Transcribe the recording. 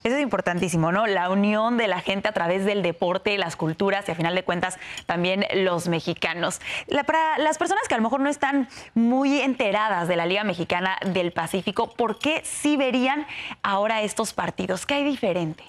Eso es importantísimo, ¿no? La unión de la gente a través del deporte, las culturas y a final de cuentas también los mexicanos. Para las personas que a lo mejor no están muy enteradas de la Liga Mexicana del Pacífico, ¿por qué sí verían ahora estos partidos? ¿Qué hay diferente?